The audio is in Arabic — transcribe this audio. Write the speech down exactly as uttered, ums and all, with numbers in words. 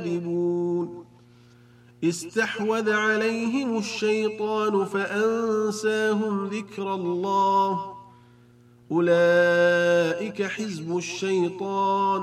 كاذبون استحوذ عليهم الشيطان فأنساهم ذكر الله أولئك حزب الشيطان